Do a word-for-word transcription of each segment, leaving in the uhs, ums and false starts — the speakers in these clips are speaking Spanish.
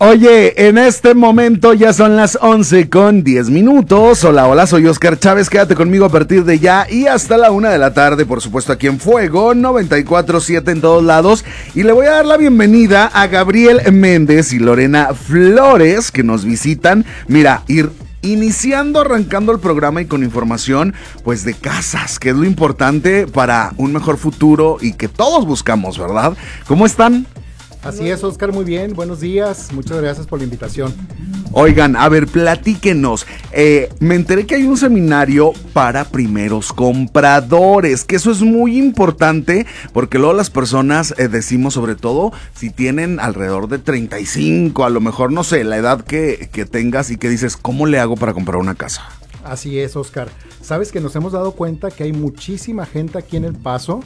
Oye, en este momento ya son las once con diez minutos. Hola, hola, soy Oscar Chávez. Quédate conmigo a partir de ya y hasta la una de la tarde, por supuesto, aquí en Fuego noventa y cuatro punto siete en todos lados. Y le voy a dar la bienvenida a Gabriel Méndez y Lorena Flores, que nos visitan. Mira, ir iniciando, arrancando el programa y con información, pues, de casas, que es lo importante para un mejor futuro y que todos buscamos, ¿verdad? ¿Cómo están? Así es, Oscar, muy bien, buenos días, muchas gracias por la invitación. Oigan, a ver, platíquenos, eh, me enteré que hay un seminario para primeros compradores, que eso es muy importante, porque luego las personas eh, decimos, sobre todo, si tienen alrededor de treinta y cinco, a lo mejor, no sé, la edad que, que tengas y que dices, ¿cómo le hago para comprar una casa? Así es, Oscar. Sabes que nos hemos dado cuenta que hay muchísima gente aquí en El Paso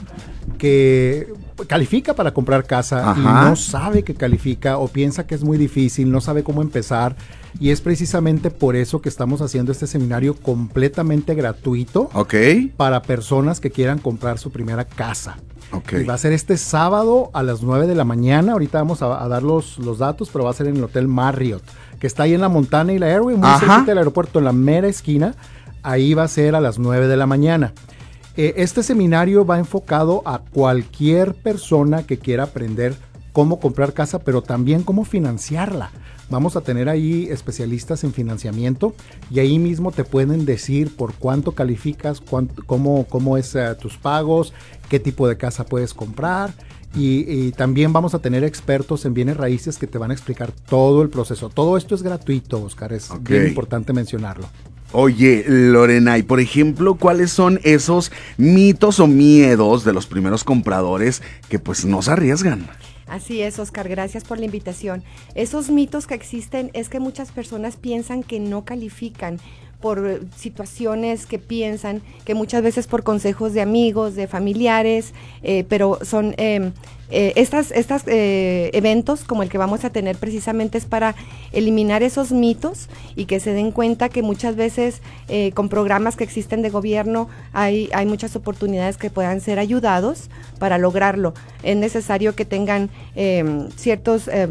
que califica para comprar casa. Ajá. Y no sabe que califica o piensa que es muy difícil, no sabe cómo empezar, y es precisamente por eso que estamos haciendo este seminario completamente gratuito, okay, para personas que quieran comprar su primera casa. Okay. Y va a ser este sábado a las nueve de la mañana. Ahorita vamos a, a dar los, los datos, pero va a ser en el Hotel Marriott, que está ahí en la Montana y la Airway, muy cerca del aeropuerto, en la mera esquina. Ahí va a ser a las nueve de la mañana. Eh, este seminario va enfocado a cualquier persona que quiera aprender cómo comprar casa, pero también cómo financiarla. Vamos a tener ahí especialistas en financiamiento y ahí mismo te pueden decir por cuánto calificas, cuánto, cómo, cómo es uh, tus pagos, qué tipo de casa puedes comprar. Y, y también vamos a tener expertos en bienes raíces que te van a explicar todo el proceso. Todo esto es gratuito, Oscar, es okay, bien importante mencionarlo. Oye, Lorena, y por ejemplo, ¿cuáles son esos mitos o miedos de los primeros compradores que pues no se arriesgan? Así es, Oscar, gracias por la invitación. Esos mitos que existen es que muchas personas piensan que no califican por situaciones que piensan, que muchas veces por consejos de amigos, de familiares, eh, pero son eh, eh, estas, estas eh, eventos como el que vamos a tener precisamente es para eliminar esos mitos y que se den cuenta que muchas veces eh, con programas que existen de gobierno hay, hay muchas oportunidades que puedan ser ayudados para lograrlo. Es necesario que tengan eh, ciertos... Eh,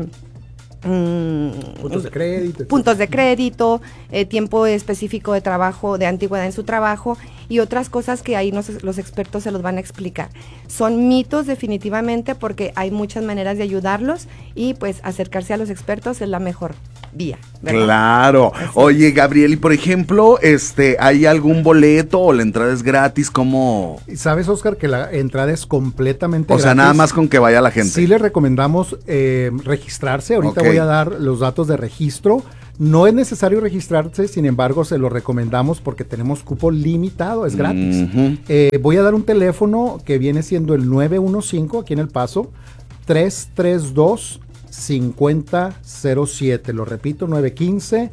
Mm, puntos de crédito. Puntos de crédito, eh, tiempo específico de trabajo, de antigüedad en su trabajo y otras cosas que ahí nos, los expertos se los van a explicar. Son mitos definitivamente porque hay muchas maneras de ayudarlos y pues acercarse a los expertos es la mejor vía, ¿verdad? Claro. Así. Oye, Gabriel, y por ejemplo, este, ¿hay algún boleto o la entrada es gratis? ¿Cómo? ¿Sabes, Oscar, que la entrada es completamente o gratis? O sea, nada más con que vaya la gente. Sí les recomendamos eh, registrarse. Ahorita okay, voy a dar los datos de registro. No es necesario registrarse, sin embargo, se lo recomendamos porque tenemos cupo limitado, es gratis. Uh-huh. Eh, voy a dar un teléfono que viene siendo el nueve uno cinco, aquí en El Paso, tres tres dos, cinco cero cero siete. Lo repito, nueve uno cinco,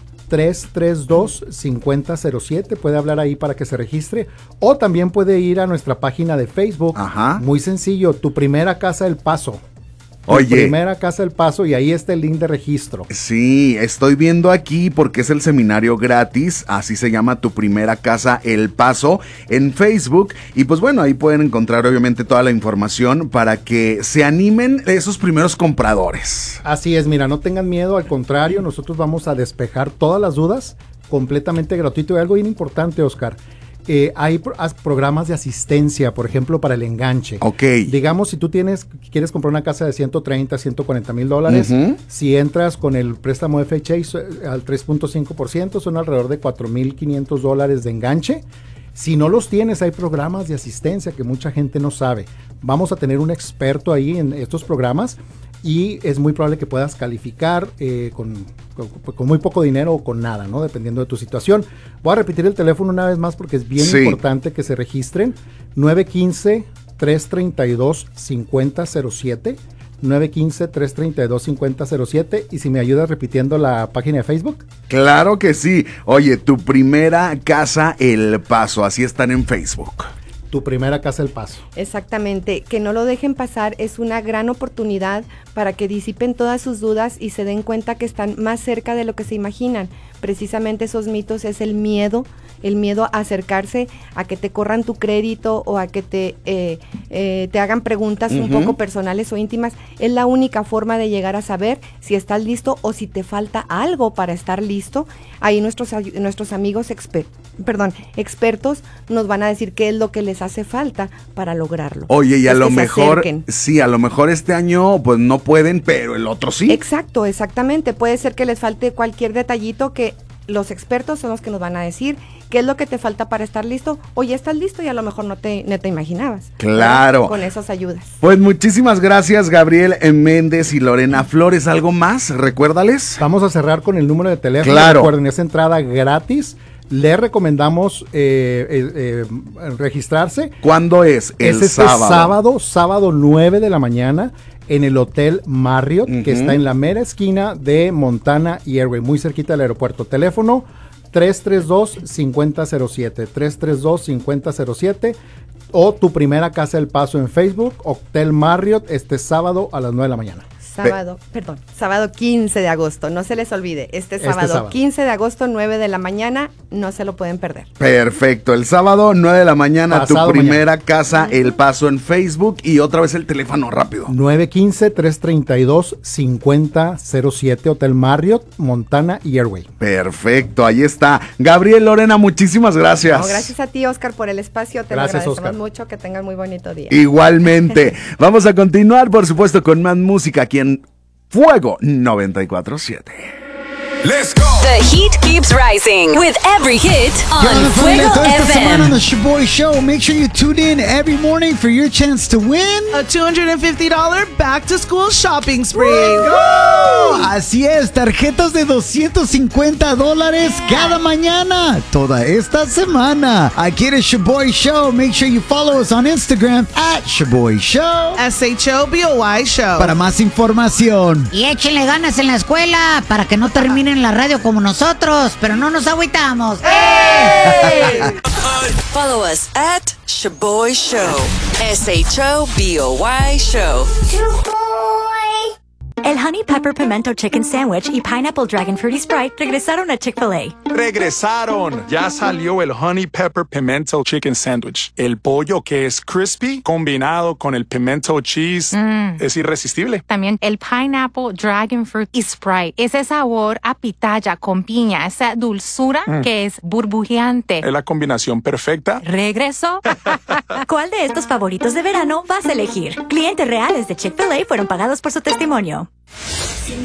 tres tres dos, cinco cero cero siete. Puede hablar ahí para que se registre. O también puede ir a nuestra página de Facebook. Ajá. Muy sencillo, Tu Primera Casa El Paso. Oye, Tu Primera Casa El Paso, y ahí está el link de registro. Sí, estoy viendo aquí porque es el seminario gratis, así se llama Tu Primera Casa El Paso en Facebook, y pues bueno, ahí pueden encontrar obviamente toda la información para que se animen esos primeros compradores. Así es, mira, no tengan miedo, al contrario, nosotros vamos a despejar todas las dudas completamente gratuito. Y algo bien importante, Oscar, Eh, hay pro- programas de asistencia, por ejemplo, para el enganche. Ok. Digamos, si tú tienes, quieres comprar una casa de ciento treinta, ciento cuarenta mil dólares, uh-huh, si entras con el préstamo F H A al tres punto cinco por ciento, son alrededor de cuatro mil quinientos dólares de enganche. Si no los tienes, hay programas de asistencia que mucha gente no sabe. Vamos a tener un experto ahí en estos programas y es muy probable que puedas calificar eh, con, con, con muy poco dinero o con nada, ¿no? Dependiendo de tu situación. Voy a repetir el teléfono una vez más porque es bien sí. importante que se registren. nueve uno cinco, tres tres dos, cinco cero cero siete. nueve uno cinco, tres tres dos, cinco cero cero siete. Y si me ayudas repitiendo la página de Facebook. Claro que sí. Oye, Tu Primera Casa El Paso, así están en Facebook. Tu primera casa El Paso. Exactamente, que no lo dejen pasar, es una gran oportunidad para que disipen todas sus dudas y se den cuenta que están más cerca de lo que se imaginan. Precisamente esos mitos es el miedo, el miedo a acercarse a que te corran tu crédito o a que te, eh, eh, te hagan preguntas uh-huh. un poco personales o íntimas. Es la única forma de llegar a saber si estás listo o si te falta algo para estar listo. Ahí nuestros, nuestros amigos exper- perdón, expertos nos van a decir qué es lo que les hace falta para lograrlo. Oye, y a es lo mejor, sí, a lo mejor este año pues no pueden, pero el otro sí. Exacto, exactamente. Puede ser que les falte cualquier detallito que los expertos son los que nos van a decir qué es lo que te falta para estar listo, o ya estás listo y a lo mejor no te, no te imaginabas. Claro. ¿Verdad? Con esas ayudas. Pues muchísimas gracias, Gabriel Méndez y Lorena Flores. ¿Algo más? Recuérdales. Vamos a cerrar con el número de teléfono. Claro. Recuerden, es entrada gratis. Le recomendamos eh, eh, eh, registrarse. ¿Cuándo es? El es este sábado. sábado, sábado nueve de la mañana en el Hotel Marriott, uh-huh. que está en la mera esquina de Montana y Airway, muy cerquita del aeropuerto. Teléfono tres tres dos, cinco cero cero siete, tres tres dos, cinco cero cero siete, o Tu Primera Casa El Paso en Facebook, Hotel Marriott, este sábado a las nueve de la mañana. Sábado, Pe- perdón, sábado quince de agosto, no se les olvide, este sábado, este sábado quince de agosto, nueve de la mañana, no se lo pueden perder. Perfecto, el sábado nueve de la mañana, Pasado Tu Primera mañana. Casa El Paso en Facebook, y otra vez el teléfono rápido. nueve uno cinco, tres tres dos, cinco cero cero siete, Hotel Marriott, Montana y Airway. Perfecto, ahí está. Gabriel, Lorena, muchísimas gracias. No, gracias a ti, Oscar, por el espacio, te gracias, lo agradecemos Oscar. mucho, que tengan muy bonito día. Igualmente. Vamos a continuar, por supuesto, con más música aquí en Fuego noventa y cuatro siete. Let's go. The heat keeps rising with every hit on Fuego Esta semana F on M. the Shaboy Show. Make sure you tune in every morning for your chance to win a two hundred fifty dollars back-to-school shopping spree. Woo! Así es, tarjetas de doscientos cincuenta dólares cada mañana, toda esta semana. Aquí en el Shaboy Show. Make sure you follow us on Instagram at Shaboy Show. S H O B O Y Show. Para más información. Y échenle ganas en la escuela para que no terminen en la radio como nosotros, pero no nos agüitamos. ¡Hey! Follow us at Shaboy Show. S H O B O Y Show. El Honey Pepper Pimento Chicken Sandwich y Pineapple Dragon Fruity Sprite regresaron a Chick-fil-A. Regresaron. Ya salió el Honey Pepper Pimento Chicken Sandwich. El pollo que es crispy combinado con el pimento cheese mm. es irresistible. También el Pineapple Dragon Fruit y Sprite. Ese sabor a pitaya con piña, esa dulzura mm. que es burbujeante. Es la combinación perfecta. Regresó. ¿Cuál de estos favoritos de verano vas a elegir? Clientes reales de Chick-fil-A fueron pagados por su testimonio.